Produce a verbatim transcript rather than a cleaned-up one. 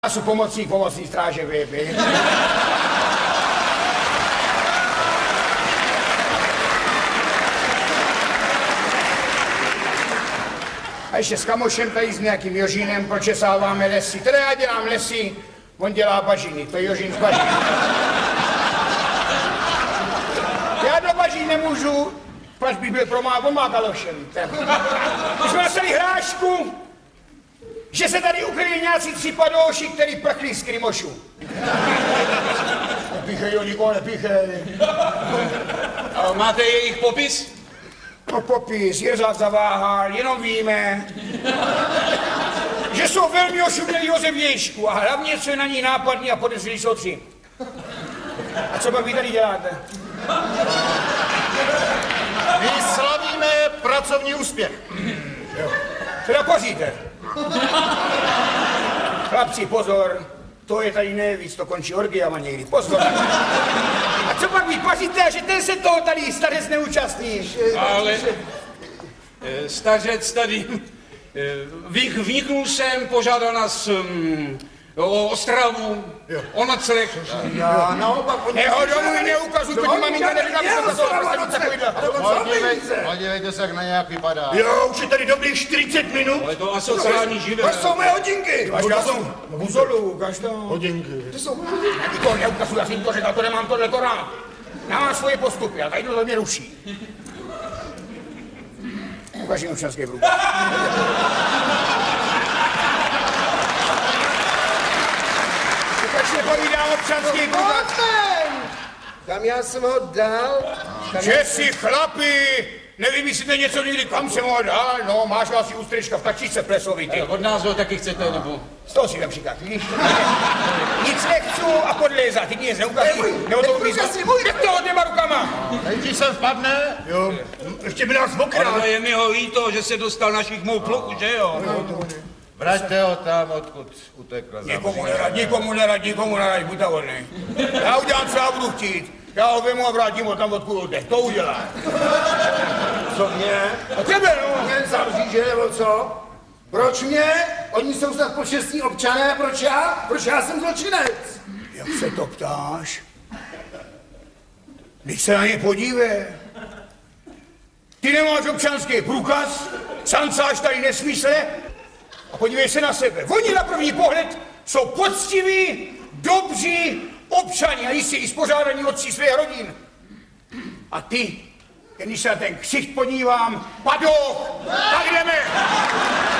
Já jsem pomocník pomocní stráže V I P. A ještě s kamošem tady s nějakým Jožínem pročesáváme lesy. Teda já dělám lesy, on dělá bažiny, to je Jožín z bažin. Já do bažín nemůžu, pač bych byl promá, on má galoše, víte. My jsme nasali hrášku, že se tady ukryli nějací tři padouši, který prchli z Krymošu. Nepíchej, jo, nikoho nepíchej. A máte jejich popis? No popis, Jirzák zaváhal, jenom víme, že jsou velmi ošumělí o zevnějšku a hlavně, co je na ní nápadný a podezřelí jsou tři. A co pak vy tady děláte? My slavíme pracovní úspěch. Jo. Co napoříte? Chlapci, pozor, to je tady nejvíc, to končí orgiama někdy, pozor. A co pak vy paříte, že ten se toho tady starec neúčastní? Ale eh, stařec tady eh, vniknul sem, požádal nás um, o ostravu, jo. O nocleh. Já naopak... Jeho domů neukazujte, že maminka neříká, že se to takovýhle. Podívejte se, jak na nějak vypadá. Jo, už je tady dobrých čtyřicet minut. Ale to asociální živé. To jsou moje hodinky. Až já jsem buzolu, ukaž to. Hodinky. To jsou moje hodinky. Já nikoho neukazuji, já si jim to řekl, to nemám tohle to rád. Já mám svoje postupy, a tady to mě ruší. Ukaž jim občanský průkaz. Ukaž nepovídám občanský průkaz. Kam já jsem ho dal? Kam Že si chlapi, nevymyslíte něco někdy, kam jsem ho dal? No, máš asi ústřička v tačičce plesovitý. Od nás ho taky chcete, nebo? Z toho si tam říkat, víš? Nic nechci a podlézat, ty nic neukazuj. Nebo to umíš. Jak to hodněma rukama? Nejdřív sem vpadne. Jo, ještě by nás okrát. Ale je mi ho líto, že se dostal našich mou pluku, že jo? Vraťte ho tam, odkud utekl. Nikomu nerad, nikomu nerad, nikomu nerad, buď volný. Já udělám, co já budu chtít. Já ho vemu a vrátím ho tam, odkud jde. To udělá. Co mě? A tebe, no. Mě zavří, že nebo co? Proč mě? Oni jsou snad počestní občané, proč já? Proč já jsem zločinec? Jak se to ptáš? Když se na ně podívej. Ty nemáš občanský průkaz, sancáš tady nesmysle a podívej se na sebe. Oni na první pohled jsou poctiví, dobří občani a jistě i spořádaní otci svých rodin. A ty, když se na ten ksicht podívám, padoch, tak jdeme.